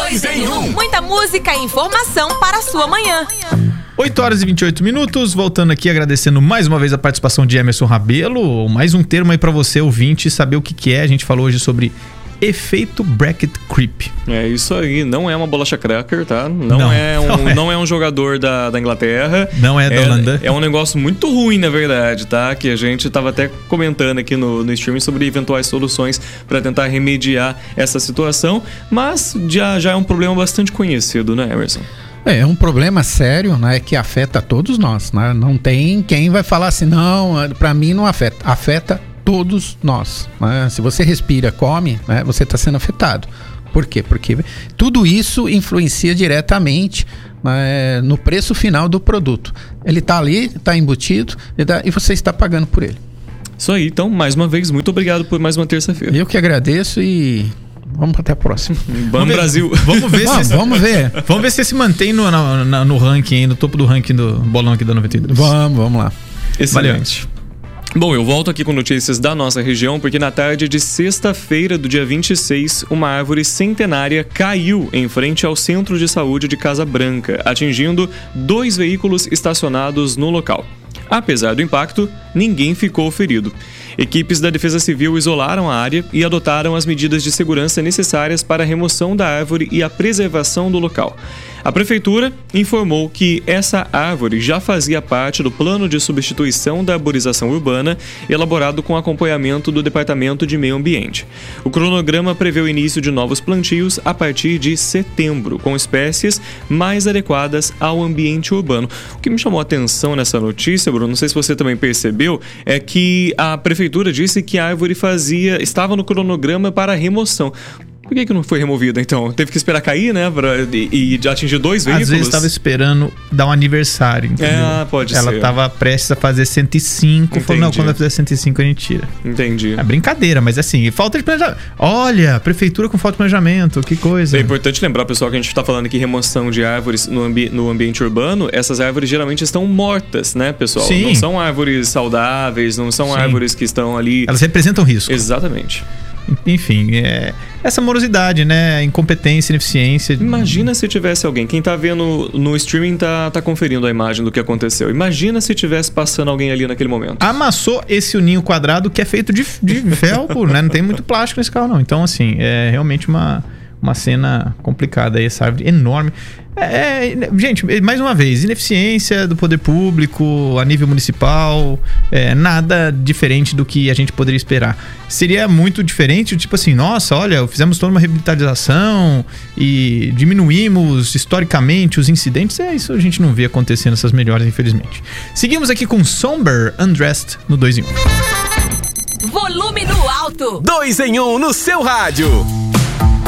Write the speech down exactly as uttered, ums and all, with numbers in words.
Dois em um. Muita música e informação para a sua manhã. oito horas e vinte e oito minutos, voltando aqui, agradecendo mais uma vez a participação de Emerson Rabelo. Mais um termo aí pra você, ouvinte, saber o que que é. A gente falou hoje sobre efeito bracket creep. É isso aí, não é uma bolacha cracker, tá? Não, Não, é, um, não é. não é um jogador da, da Inglaterra. Não é da Holanda. É um negócio muito ruim, na verdade, tá? Que a gente tava até comentando aqui no, no streaming sobre eventuais soluções para tentar remediar essa situação, mas já, já é um problema bastante conhecido, né, Emerson? É um problema sério, né, que afeta todos nós, né? Não tem quem vai falar assim, não, pra mim não afeta. Afeta todos nós, né? Se você respira, come, né, você está sendo afetado. Por quê? Porque tudo isso influencia diretamente, né, no preço final do produto. Ele está ali, está embutido e você está pagando por ele. Isso aí, então, mais uma vez, muito obrigado por mais uma terça-feira. Eu que agradeço e... vamos até a próxima. Vamos Brasil. Vamos ver vamos, se vamos ver. Vamos ver se se mantém no, no, no ranking, no topo do ranking do bolão aqui da noventa e dois. Vamos, vamos lá. Excelente. Valeu. Bom, eu volto aqui com notícias da nossa região, porque na tarde de sexta-feira do dia vinte e seis, uma árvore centenária caiu em frente ao Centro de Saúde de Casa Branca, atingindo dois veículos estacionados no local. Apesar do impacto, ninguém ficou ferido. Equipes da Defesa Civil isolaram a área e adotaram as medidas de segurança necessárias para a remoção da árvore e a preservação do local. A Prefeitura informou que essa árvore já fazia parte do plano de substituição da arborização urbana, elaborado com acompanhamento do Departamento de Meio Ambiente. O cronograma prevê o início de novos plantios a partir de setembro, com espécies mais adequadas ao ambiente urbano. O que me chamou a atenção nessa notícia, Bruno, não sei se você também percebeu, é que a Prefeitura disse que a árvore fazia, estava no cronograma para remoção. Por que que não foi removida, então? Teve que esperar cair, né? Pra, e, e atingir dois veículos? Às vezes estava esperando dar um aniversário, entendeu? É, pode Ela ser. Ela estava prestes a fazer cento e cinco. Entendi. Falou, não, quando ela fizer cento e cinco a gente tira. Entendi. É brincadeira, mas assim, falta de planejamento. Olha, prefeitura com falta de planejamento, que coisa. É importante lembrar, pessoal, que a gente está falando aqui remoção de árvores no, ambi- no ambiente urbano. Essas árvores geralmente estão mortas, né, pessoal? Sim. Não são árvores saudáveis, não são Sim. árvores que estão ali... Elas representam risco. Exatamente. Enfim, é essa morosidade, né? Incompetência, ineficiência. Imagina se tivesse alguém, quem tá vendo no streaming tá, tá conferindo a imagem do que aconteceu. Imagina se tivesse passando alguém ali naquele momento. Amassou esse uninho quadrado que é feito de, de velcro, né? Não tem muito plástico nesse carro, não. Então, assim, é realmente uma, uma cena complicada aí, essa árvore enorme. É, é, gente, mais uma vez, ineficiência do poder público a nível municipal, é, nada diferente do que a gente poderia esperar. Seria muito diferente, tipo assim, nossa, olha, fizemos toda uma revitalização e diminuímos historicamente os incidentes. É isso, a gente não vê acontecendo essas melhoras, infelizmente. Seguimos aqui com Somber Undressed no dois em um. Volume no alto. Dois em um no seu rádio.